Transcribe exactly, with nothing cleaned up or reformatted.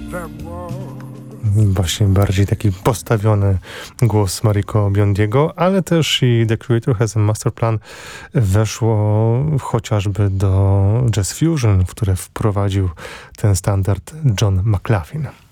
Właśnie bardziej taki postawiony głos Mariko Biondiego, ale też i The Creator Has a Master Plan weszło chociażby do Jazz Fusion, w które wprowadził ten standard John McLaughlin.